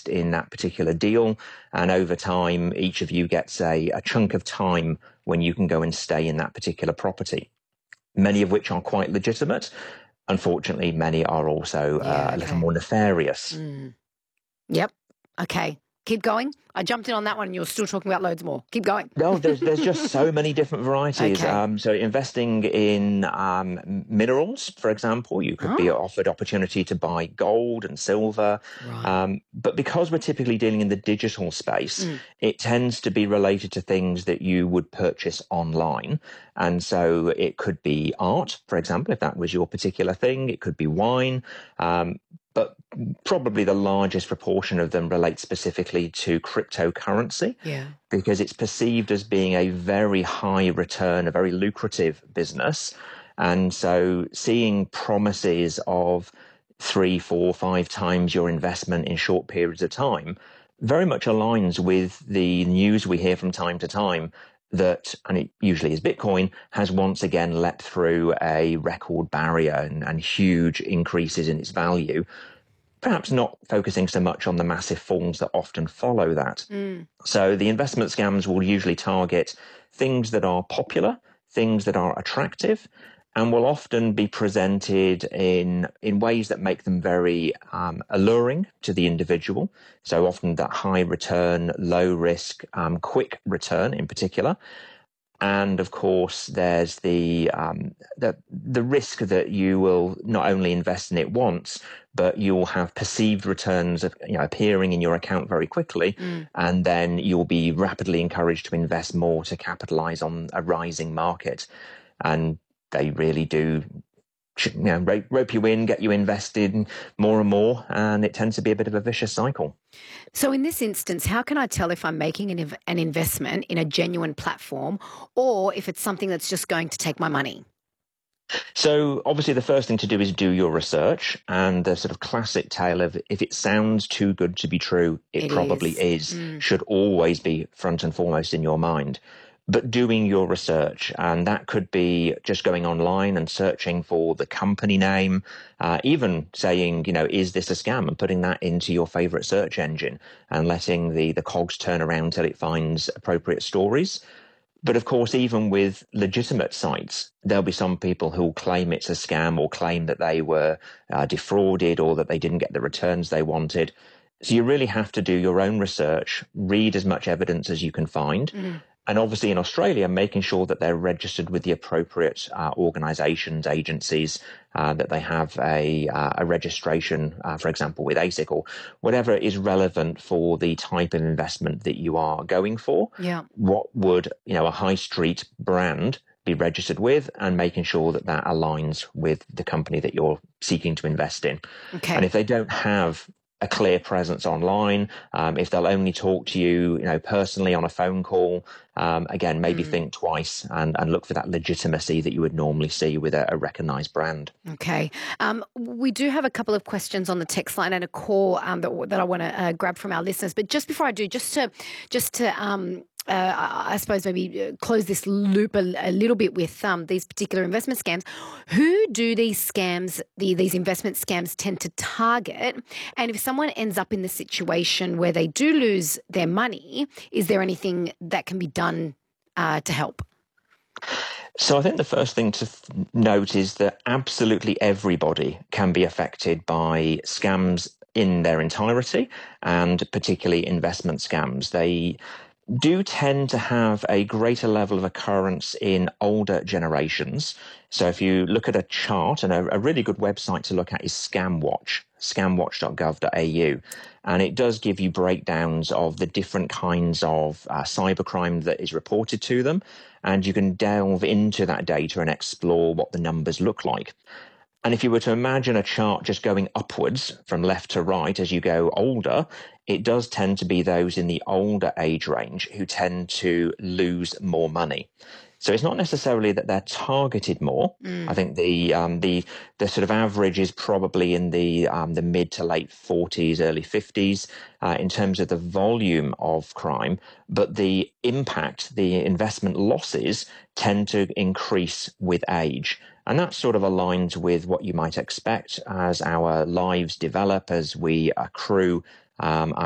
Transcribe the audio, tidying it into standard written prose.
invest in that particular deal. And over time, each of you gets a chunk of time when you can go and stay in that particular property, many of which are quite legitimate. Unfortunately, many are also a little more nefarious. Yep. Okay. Keep going. I jumped in on that one and you're still talking about loads more. Keep going. No, there's just so many different varieties. Okay. So investing in minerals, for example, you could be offered opportunity to buy gold and silver. Right. But because we're typically dealing in the digital space, it tends to be related to things that you would purchase online. And so it could be art, for example, if that was your particular thing. It could be wine. But probably the largest proportion of them relate specifically to cryptocurrency, because it's perceived as being a very high return, a very lucrative business. And so seeing promises of 3, 4, 5 times your investment in short periods of time very much aligns with the news we hear from time to time that, and it usually is Bitcoin, has once again leapt through a record barrier and huge increases in its value, perhaps not focusing so much on the massive falls that often follow that. So the investment scams will usually target things that are popular, things that are attractive, and will often be presented in ways that make them very alluring to the individual. So often that high return, low risk, quick return in particular. And of course, there's the risk that you will not only invest in it once, but you'll have perceived returns of, appearing in your account very quickly, and then you'll be rapidly encouraged to invest more to capitalize on a rising market. And they really do, rope you in, get you invested more and more, and it tends to be a bit of a vicious cycle. So in this instance, how can I tell if I'm making an investment in a genuine platform or if it's something that's just going to take my money? So obviously the first thing to do is do your research, and the sort of classic tale of if it sounds too good to be true, it probably is, should always be front and foremost in your mind. But doing your research, and that could be just going online and searching for the company name, even saying, is this a scam, and putting that into your favorite search engine and letting the cogs turn around till it finds appropriate stories. But of course, even with legitimate sites, there'll be some people who'll claim it's a scam or claim that they were defrauded or that they didn't get the returns they wanted. So you really have to do your own research, read as much evidence as you can find. And obviously in Australia, making sure that they're registered with the appropriate organisations, agencies, that they have a registration, for example, with ASIC or whatever is relevant for the type of investment that you are going for. Yeah. What would, a high street brand be registered with, and making sure that that aligns with the company that you're seeking to invest in. Okay. And if they don't have a clear presence online, if they'll only talk to you, personally on a phone call, again, maybe think twice and look for that legitimacy that you would normally see with a recognized brand. Okay. We do have a couple of questions on the text line and a call that I want to grab from our listeners. But just before I do, just to I suppose maybe close this loop a little bit with these particular investment scams. Who do these scams, these investment scams tend to target? And if someone ends up in the situation where they do lose their money, is there anything that can be done to help? So I think the first thing to note is that absolutely everybody can be affected by scams in their entirety, and particularly investment scams. They do tend to have a greater level of occurrence in older generations. So if you look at a chart, and a really good website to look at is ScamWatch, scamwatch.gov.au. And it does give you breakdowns of the different kinds of cybercrime that is reported to them. And you can delve into that data and explore what the numbers look like. And if you were to imagine a chart just going upwards from left to right as you go older, it does tend to be those in the older age range who tend to lose more money. So it's not necessarily that they're targeted more. I think the sort of average is probably in the mid to late 40s, early 50s in terms of the volume of crime, but the impact, the investment losses tend to increase with age. And that sort of aligns with what you might expect as our lives develop, as we accrue